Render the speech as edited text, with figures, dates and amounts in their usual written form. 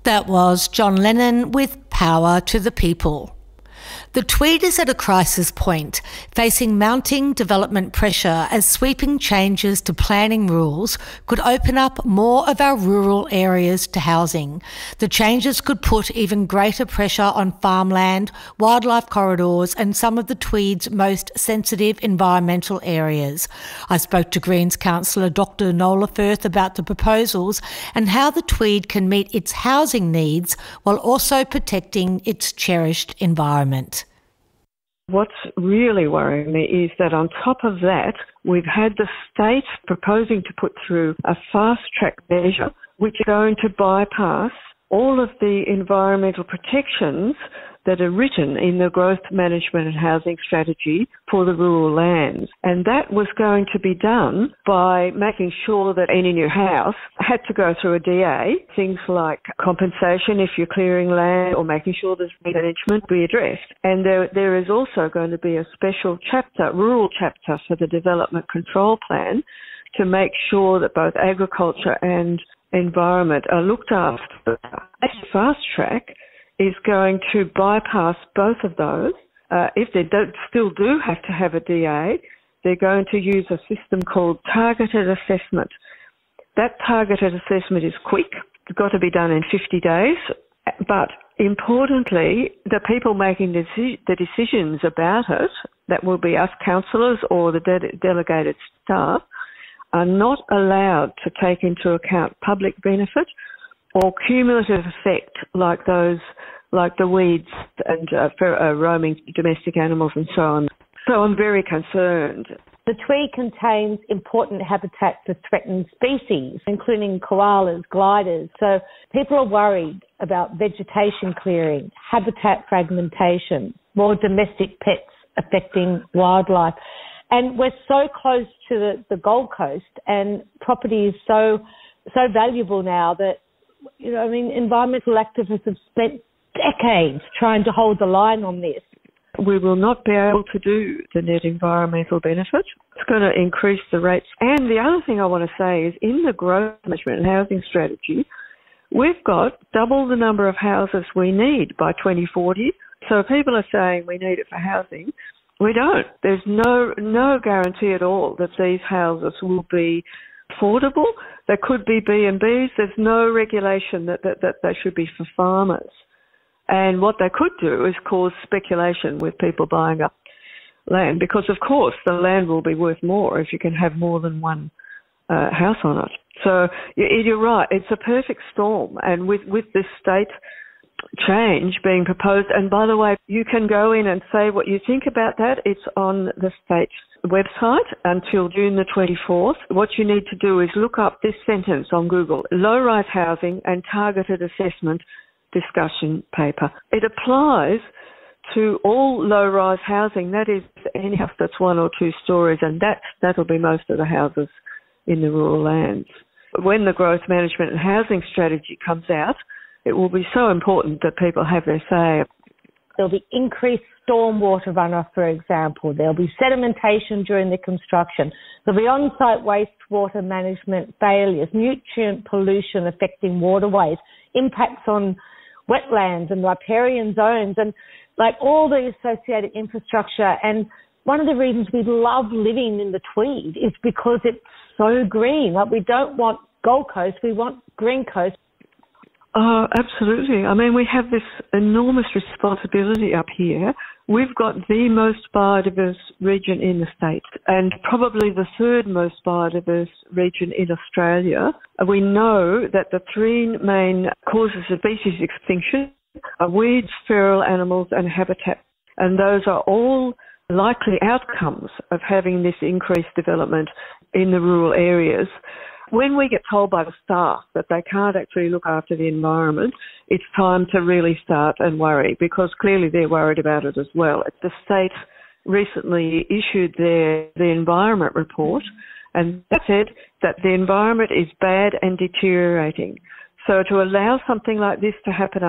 That was John Lennon with Power to the People. The Tweed is at a crisis point, facing mounting development pressure as sweeping changes to planning rules could open up more of our rural areas to housing. The changes could put even greater pressure on farmland, wildlife corridors and some of the Tweed's most sensitive environmental areas. I spoke to Greens councillor Dr Nola Firth about the proposals and how the Tweed can meet its housing needs while also protecting its cherished environment. What's really worrying me is that on top of that, we've had the state proposing to put through a fast-track measure which is going to bypass all of the environmental protections that are written in the growth management and housing strategy for the rural lands. And that was going to be done by making sure that any new house had to go through a DA, things like compensation if you're clearing land or making sure there's management be addressed. And there is also going to be a special chapter, rural chapter for the development control plan to make sure that both agriculture and environment are looked after. A fast track is going to bypass both of those. If they still do have to have a DA, they're going to use a system called targeted assessment. That targeted assessment is quick. It's got to be done in 50 days. But importantly, the people making the decisions about it, that will be us councillors or the delegated staff, are not allowed to take into account public benefit or cumulative effect like the weeds and roaming domestic animals and so on. So I'm very concerned. The Tweed contains important habitat for threatened species, including koalas, gliders. So people are worried about vegetation clearing, habitat fragmentation, more domestic pets affecting wildlife. And we're so close to the Gold Coast, and property is so valuable now that, environmental activists have spent decades trying to hold the line on this. We will not be able to do the net environmental benefit. It's going to increase the rates. And the other thing I want to say is in the growth management and housing strategy, we've got double the number of houses we need by 2040. So people are saying we need it for housing. We don't. There's no guarantee at all that these houses will be affordable. They could be B&Bs. There's no regulation that they should be for farmers. And what they could do is cause speculation with people buying up land because, of course, the land will be worth more if you can have more than one house on it. So you're right. It's a perfect storm. And with this state change being proposed, and by the way, you can go in and say what you think about that. It's on the state website until June the 24th. What you need to do is look up this sentence on Google: low-rise housing and targeted assessment discussion paper. It applies to all low-rise housing. That is any house that's 1 or 2 stories, and that'll be most of the houses in the rural lands. When the growth management and housing strategy comes out, it will be so important that people have their say. There'll be increased stormwater runoff, for example. There'll be sedimentation during the construction. There'll be on-site wastewater management failures, nutrient pollution affecting waterways, impacts on wetlands and riparian zones, and all the associated infrastructure. And one of the reasons we love living in the Tweed is because it's so green. We don't want Gold Coast, we want Green Coast. Oh, absolutely. We have this enormous responsibility up here. We've got the most biodiverse region in the state and probably the third most biodiverse region in Australia. We know that the 3 main causes of species extinction are weeds, feral animals and habitat. And those are all likely outcomes of having this increased development in the rural areas. When we get told by the staff that they can't actually look after the environment, it's time to really start and worry, because clearly they're worried about it as well. The state recently issued the environment report, and that said that the environment is bad and deteriorating. So to allow something like this to happen